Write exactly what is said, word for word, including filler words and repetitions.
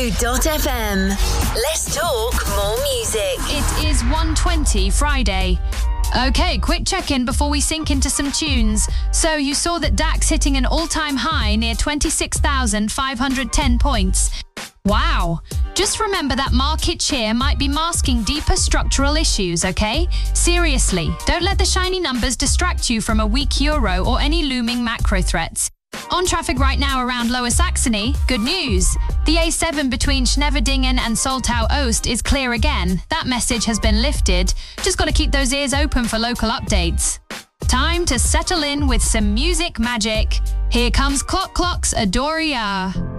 Zoo dot F M. Let's talk more music. It is one twenty Friday. Okay, quick check-in before we sink into some tunes. So you saw that DAX hitting an all-time high near twenty-six thousand five hundred ten points. Wow. Just remember that market cheer might be masking deeper structural issues, okay? Seriously, don't let the shiny numbers distract you from a weak euro or any looming macro threats. On traffic right now around Lower Saxony, good news. The A seven between Schneverdingen and Soltau-Oost is clear again. That message has been lifted. Just got to keep those ears open for local updates. Time to settle in with some music magic. Here comes Clock Clock's Adoria.